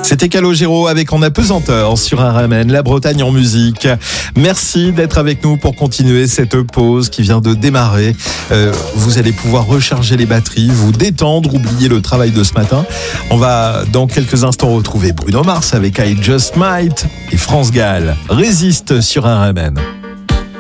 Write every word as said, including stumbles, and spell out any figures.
C'était Calogero avec En apesanteur sur R M N, la Bretagne en musique. Merci d'être avec nous pour continuer cette pause qui vient de démarrer. Euh, vous allez pouvoir recharger les batteries, vous détendre, oublier le travail de ce matin. On va dans quelques instants retrouver Bruno Mars avec I Just Might et France Gall. Résiste sur R M N.